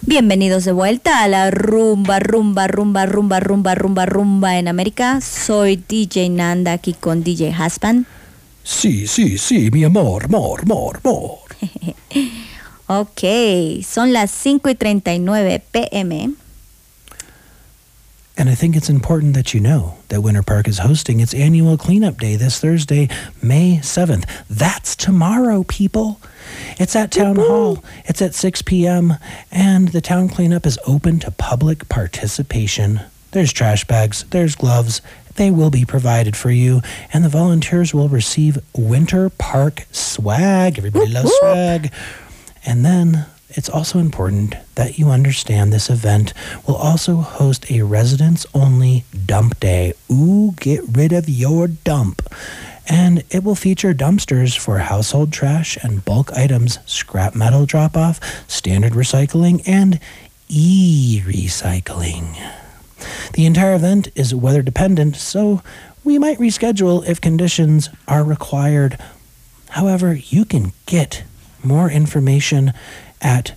Bienvenidos de vuelta a la rumba en América. Soy DJ Nanda aquí con DJ Husband. Sí, mi amor. Ok, son las 5:39 p.m. And I think it's important that you know that Winter Park is hosting its annual cleanup day this Thursday, May 7th. That's tomorrow, people. It's at Town Hall. It's at 6 p.m. And the town cleanup is open to public participation. There's trash bags, there's gloves. They will be provided for you. And the volunteers will receive Winter Park swag. Everybody loves swag. And then it's also important that you understand this event will also host a residents-only dump day. Ooh, get rid of your dump. And it will feature dumpsters for household trash and bulk items, scrap metal drop-off, standard recycling, and e-recycling. The entire event is weather-dependent, so we might reschedule if conditions are required. However, you can get more information at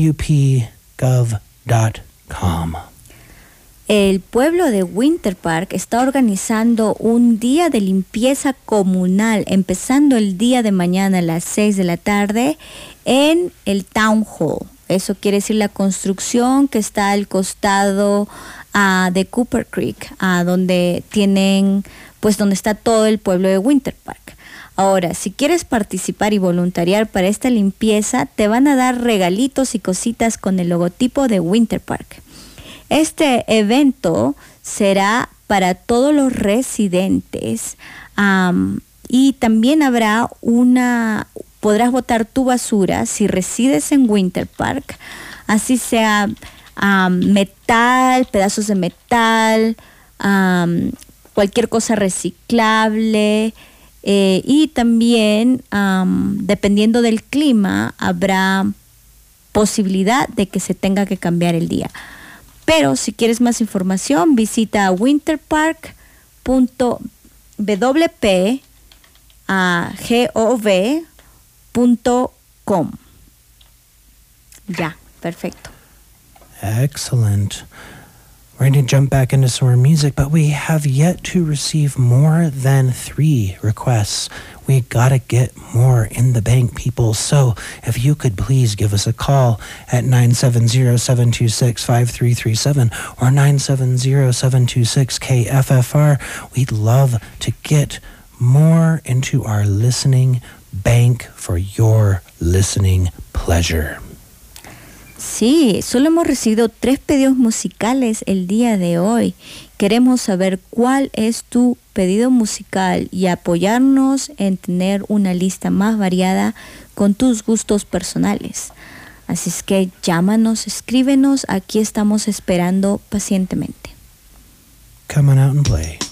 wpgov.com. El pueblo de Winter Park está organizando un día de limpieza comunal, empezando el día de mañana a las 6 de la tarde en el Town Hall. Eso quiere decir la construcción que está al costado de Cooper Creek, donde está todo el pueblo de Winter Park. Ahora, si quieres participar y voluntariar para esta limpieza, te van a dar regalitos y cositas con el logotipo de Winter Park. Este evento será para todos los residentes y también podrás botar tu basura si resides en Winter Park, así sea metal, pedazos de metal, cualquier cosa reciclable. Y también, dependiendo del clima, habrá posibilidad de que se tenga que cambiar el día. Pero si quieres más información, visita winterpark.wpgov.com. Ya, perfecto. Excellent. We're going to jump back into some more music, but we have yet to receive more than 3 requests. We gotta get more in the bank, people. So if you could please give us a call at 970-726-5337 or 970-726-KFFR. We'd love to get more into our listening bank for your listening pleasure. Sí, solo hemos recibido 3 pedidos musicales el día de hoy. Queremos saber cuál es tu pedido musical y apoyarnos en tener una lista más variada con tus gustos personales. Así es que llámanos, escríbenos, aquí estamos esperando pacientemente. Come on out and play.